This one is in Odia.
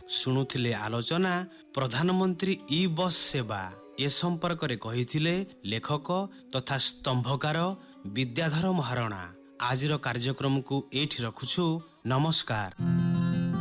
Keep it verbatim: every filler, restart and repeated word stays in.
ଶୁଣୁଥିଲେ ଆଲୋଚନା ପ୍ରଧାନମନ୍ତ୍ରୀ ଇ ବସ୍ ସେବା। ଏ ସମ୍ପର୍କରେ କହିଥିଲେ ଲେଖକ ତଥା ସ୍ତମ୍ଭକାର ବିଦ୍ୟାଧର ମହାରଣା। ଆଜିର କାର୍ଯ୍ୟକ୍ରମକୁ ଏଇଠି ରଖୁଛୁ। ନମସ୍କାର।